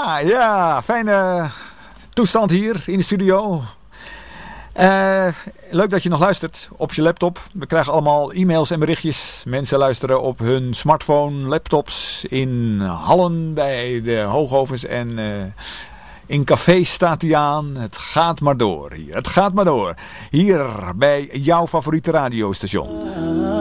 Ja, fijne toestand hier in de studio. Leuk dat je nog luistert op je laptop. We krijgen allemaal e-mails en berichtjes. Mensen luisteren op hun smartphone, laptops, in hallen bij de hoogovens en in cafés staat hij aan. Het gaat maar door hier. Het gaat maar door. Hier bij jouw favoriete radiostation.